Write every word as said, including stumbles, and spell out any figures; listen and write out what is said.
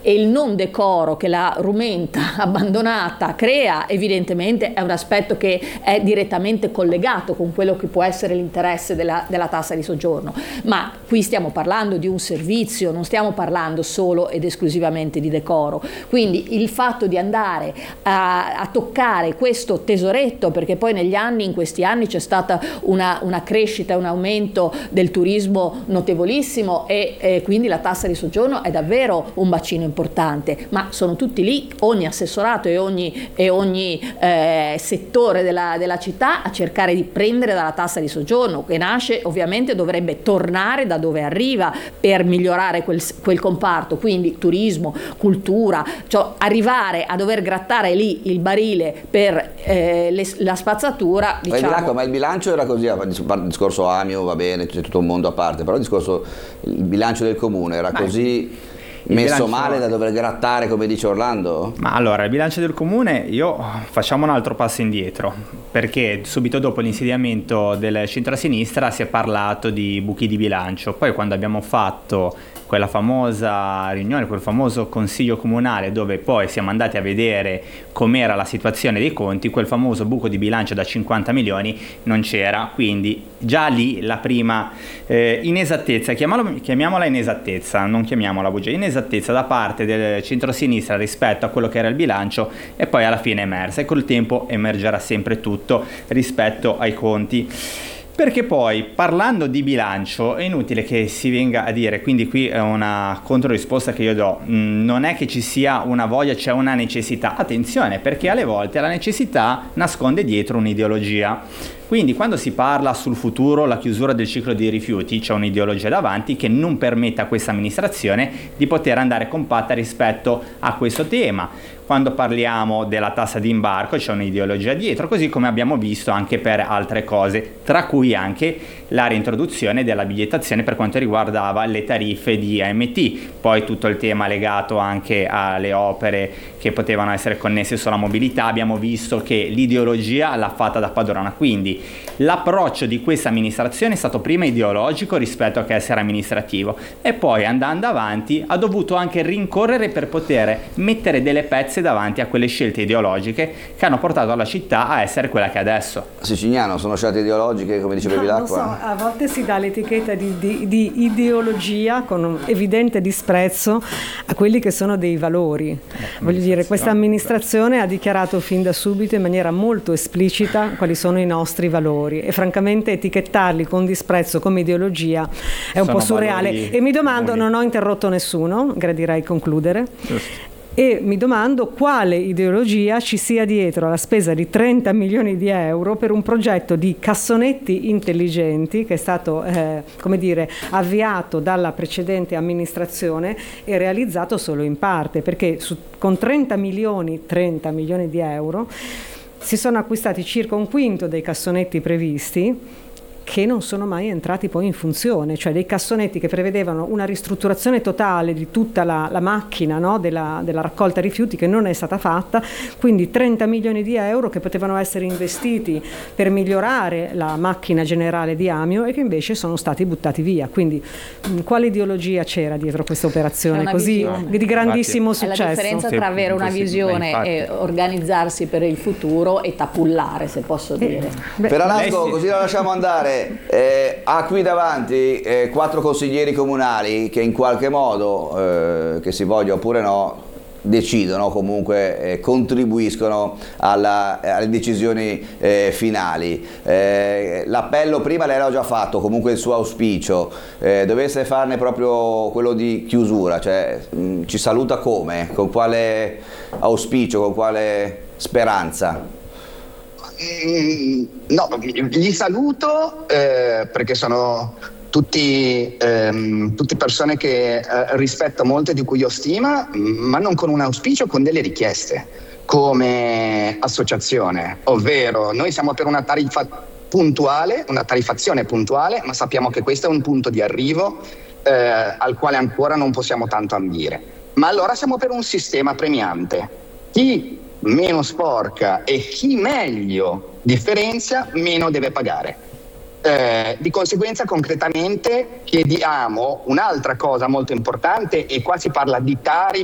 e il non decoro che la rumenta abbandonata crea, evidentemente è un aspetto che è direttamente collegato con quello che può essere l'interesse della, della tassa di soggiorno. Ma qui stiamo parlando di un servizio, non stiamo parlando solo ed esclusivamente di decoro. Quindi il fatto di andare a, a toccare questo tesoretto, perché poi negli anni, in questi anni c'è stata una, una crescita, un aumento del turismo notevolissimo e eh, quindi la tassa di soggiorno è davvero un bacino importante, ma sono tutti lì, ogni assessorato e ogni, e ogni eh, settore della, della città a cercare di prendere dalla tassa di soggiorno, che nasce ovviamente, dovrebbe tornare da dove arriva per migliorare quel, quel comparto, quindi turismo, cultura, cioè arrivare a dover grattare lì il barile per eh, le, la spazzatura, diciamo. Ma il bilancio era così, il discorso Amio va bene, c'è tutto un mondo a parte, però il discorso, il bilancio del comune era Ma così messo bilancio... male da dover grattare, come dice Orlando? Ma allora, il bilancio del comune, io facciamo un altro passo indietro, perché subito dopo l'insediamento del centro-sinistra si è parlato di buchi di bilancio. Poi quando abbiamo fatto quella famosa riunione, quel famoso consiglio comunale dove poi siamo andati a vedere com'era la situazione dei conti, quel famoso buco di bilancio da cinquanta milioni non c'era, quindi già lì la prima eh, inesattezza, chiamiamola, chiamiamola inesattezza, non chiamiamola bugia, inesattezza da parte del centro-sinistra rispetto a quello che era il bilancio, e poi alla fine è emersa, e col tempo emergerà sempre tutto rispetto ai conti. Perché poi, parlando di bilancio, è inutile che si venga a dire, quindi qui è una controrisposta che io do, non è che ci sia una voglia, c'è una necessità. Attenzione, perché alle volte la necessità nasconde dietro un'ideologia. Quindi quando si parla sul futuro, la chiusura del ciclo dei rifiuti, c'è un'ideologia davanti che non permette a questa amministrazione di poter andare compatta rispetto a questo tema. Quando parliamo della tassa d'imbarco c'è un'ideologia dietro, così come abbiamo visto anche per altre cose, tra cui anche la reintroduzione della bigliettazione per quanto riguardava le tariffe di A M T, poi tutto il tema legato anche alle opere che potevano essere connesse sulla mobilità. Abbiamo visto che l'ideologia l'ha fatta da padrona, quindi l'approccio di questa amministrazione è stato prima ideologico rispetto a che essere amministrativo, e poi andando avanti ha dovuto anche rincorrere per poter mettere delle pezze davanti a quelle scelte ideologiche che hanno portato la città a essere quella che è adesso. Siciliano, sono scelte ideologiche, come diceva Vilacqua? No, so, a volte si dà l'etichetta di, di, di ideologia con un evidente disprezzo a quelli che sono dei valori. Eh, Voglio dire, questa amministrazione ha dichiarato fin da subito in maniera molto esplicita quali sono i nostri valori, e francamente etichettarli con disprezzo come ideologia è un sono po' surreale. E mi domando, comuni. Non ho interrotto nessuno, gradirei concludere. Giusto. E mi domando quale ideologia ci sia dietro alla spesa di trenta milioni di euro per un progetto di cassonetti intelligenti che è stato eh, come dire, avviato dalla precedente amministrazione e realizzato solo in parte, perché su, con trenta milioni di euro si sono acquistati circa un quinto dei cassonetti previsti, che non sono mai entrati poi in funzione, cioè dei cassonetti che prevedevano una ristrutturazione totale di tutta la, la macchina, no, della, della raccolta rifiuti, che non è stata fatta. Quindi trenta milioni di euro che potevano essere investiti per migliorare la macchina generale di Amio e che invece sono stati buttati via. Quindi mh, quale ideologia c'era dietro questa operazione così visione. di grandissimo infatti, successo? È la differenza tra avere una visione e organizzarsi per il futuro e tapullare, se posso dire. Eh, per Alasco, così la lasciamo andare. Eh, ha qui davanti eh, quattro consiglieri comunali che in qualche modo, eh, che si voglia oppure no, decidono, comunque eh, contribuiscono alla, alle decisioni eh, finali. Eh, l'appello prima lei l'ha già fatto, comunque il suo auspicio, eh, dovesse farne proprio quello di chiusura, cioè mh, ci saluta come? Con quale auspicio, con quale speranza? No, li saluto eh, perché sono tutti, ehm, tutte persone che eh, rispetto molto e di cui ho stima, ma non con un auspicio, con delle richieste come associazione, ovvero noi siamo per una tariffa puntuale, una tariffazione puntuale, ma sappiamo che questo è un punto di arrivo eh, al quale ancora non possiamo tanto ambire. Ma allora siamo per un sistema premiante. Chi meno sporca e chi meglio differenzia, meno deve pagare. Eh, di conseguenza, concretamente chiediamo un'altra cosa molto importante, e qua si parla di tariffe